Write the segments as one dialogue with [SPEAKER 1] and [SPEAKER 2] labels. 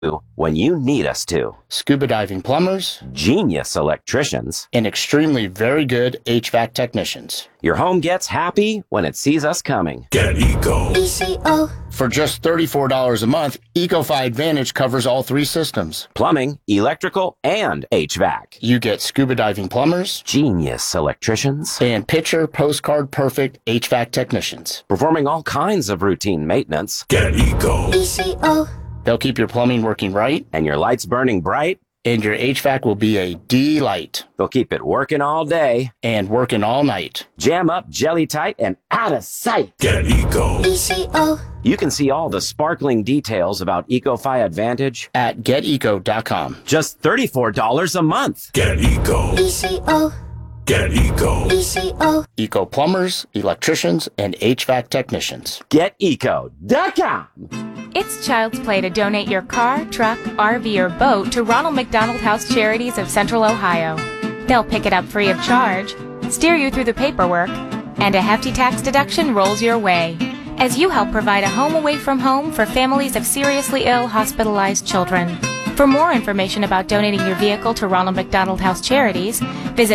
[SPEAKER 1] when you need us to.
[SPEAKER 2] Scuba diving plumbers,
[SPEAKER 1] Genius electricians,
[SPEAKER 2] and extremely very good HVAC technicians.
[SPEAKER 1] Your home gets happy when it sees us coming.
[SPEAKER 3] Get Eco.
[SPEAKER 4] ECO.
[SPEAKER 2] For just $34 a month, EcoFi Advantage covers all three systems.
[SPEAKER 1] Plumbing, electrical, and HVAC.
[SPEAKER 2] You get scuba diving plumbers,
[SPEAKER 1] Genius electricians,
[SPEAKER 2] and picture postcard perfect HVAC technicians.
[SPEAKER 1] performing all kinds of routine maintenance.
[SPEAKER 3] Get Eco.
[SPEAKER 4] ECO.
[SPEAKER 2] They'll keep your plumbing working right,
[SPEAKER 1] And your lights burning bright.
[SPEAKER 2] and your HVAC will be a delight.
[SPEAKER 1] They'll keep it working all day.
[SPEAKER 2] And working all night.
[SPEAKER 1] Jam up, jelly tight, and out of sight.
[SPEAKER 3] Get Eco.
[SPEAKER 4] ECO.
[SPEAKER 1] You can see all the sparkling details about EcoFi Advantage.
[SPEAKER 2] At geteco.com.
[SPEAKER 1] Just $34 a month.
[SPEAKER 3] Get Eco.
[SPEAKER 4] ECO.
[SPEAKER 3] Get Eco.
[SPEAKER 4] ECO.
[SPEAKER 2] Eco plumbers, electricians, and HVAC technicians.
[SPEAKER 1] GetEco.com.
[SPEAKER 5] It's child's play to donate your car, truck, RV, or boat to Ronald McDonald House Charities of Central Ohio. They'll pick it up free of charge, steer you through the paperwork, and a hefty tax deduction rolls your way as you help provide a home away from home for families of seriously ill, hospitalized children. For more information about donating your vehicle to Ronald McDonald House Charities, visit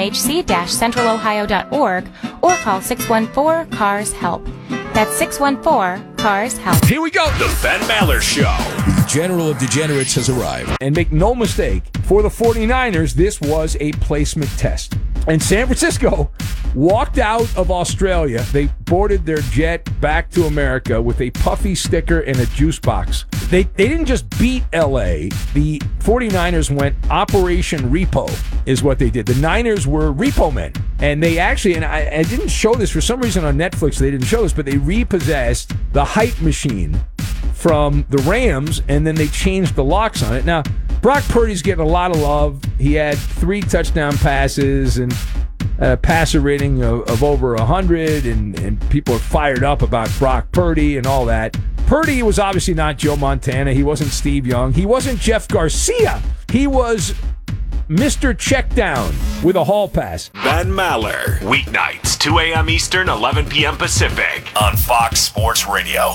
[SPEAKER 5] rmhc-centralohio.org or call 614-CARS-HELP. That's 614-CARS-HELP.
[SPEAKER 6] Here we go.
[SPEAKER 3] The Ben Maller Show.
[SPEAKER 6] The General of Degenerates has arrived.
[SPEAKER 7] And make no mistake, for the 49ers, this was a placement test. And San Francisco walked out of Australia. They boarded their jet back to America with a puffy sticker and a juice box. They didn't just beat L.A. The 49ers went Operation Repo is what they did. The Niners were repo men. And they actually, and I didn't show this for some reason on Netflix, they didn't show this, but they repossessed the hype machine from the Rams, and then they changed the locks on it. Now, Brock Purdy's getting a lot of love. He had 3 touchdown passes and a passer rating of over 100, and people are fired up about Brock Purdy and all that. Purdy was obviously not Joe Montana. He wasn't Steve Young. He wasn't Jeff Garcia. He was Mr. Checkdown with a hall pass.
[SPEAKER 3] Ben Maller. Weeknights, 2 a.m. Eastern, 11 p.m. Pacific on Fox Sports Radio.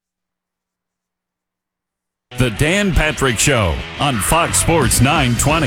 [SPEAKER 8] The Dan Patrick Show on Fox Sports 920.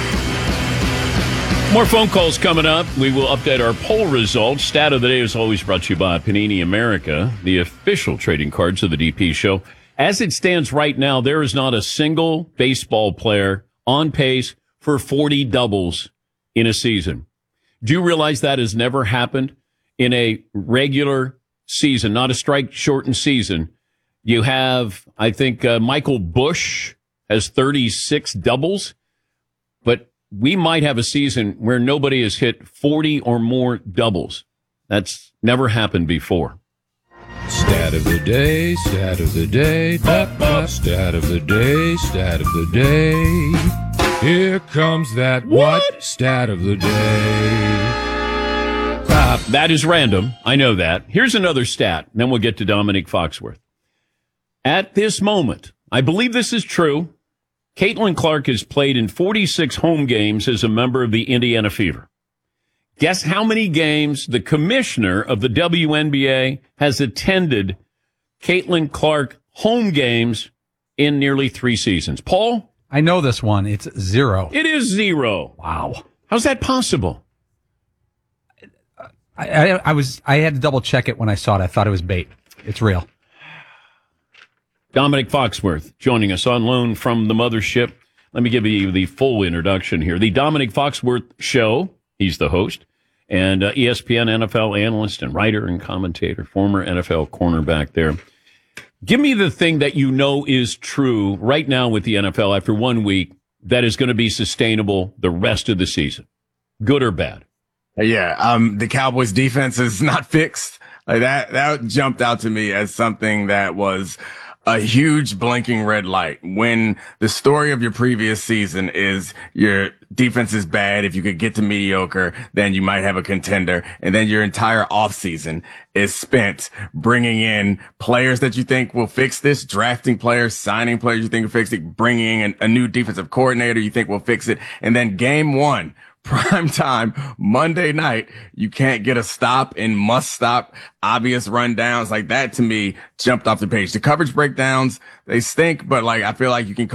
[SPEAKER 9] More phone calls coming up. We will update our poll results. Stat of the day is always brought to you by Panini America, the official trading cards of the DP show. As it stands right now, there is not a single baseball player on pace for 40 doubles in a season. Do you realize that has never happened in a regular season, not a strike-shortened season? You have, I think, Michael Busch has 36 doubles, but we might have a season where nobody has hit 40 or more doubles. That's never happened before.
[SPEAKER 6] Stat of the day, stat of the day, stat of the day, stat of the day. Here comes that what? Stat of the day.
[SPEAKER 9] That is random. I know that. Here's another stat, and then we'll get to Dominique Foxworth. At this moment, I believe this is true, Caitlin Clark has played in 46 home games as a member of the Indiana Fever. Guess how many games the commissioner of the WNBA has attended Caitlin Clark home games in nearly 3 seasons? Paul?
[SPEAKER 10] I know this one. It's 0.
[SPEAKER 9] It is 0.
[SPEAKER 10] Wow.
[SPEAKER 9] How's that possible?
[SPEAKER 10] I had to double check it when I saw it. I thought it was bait. It's real.
[SPEAKER 9] Dominique Foxworth joining us on loan from the mothership. Let me give you the full introduction here. The Dominique Foxworth Show. He's the host. And ESPN NFL analyst and writer and commentator, former NFL cornerback there. Give me the thing that you know is true right now with the NFL after 1 week that is going to be sustainable the rest of the season. Good or bad?
[SPEAKER 11] Yeah, the Cowboys defense is not fixed. Like that jumped out to me as something that was a huge blinking red light. When the story of your previous season is your defense is bad, if you could get to mediocre, then you might have a contender. And then your entire offseason is spent bringing in players that you think will fix this, drafting players, signing players you think will fix it, bringing in a new defensive coordinator you think will fix it. And then game 1, prime time Monday night, you can't get a stop and must stop obvious rundowns like that. To me, jumped off the page. The coverage breakdowns, they stink, but like I feel like you can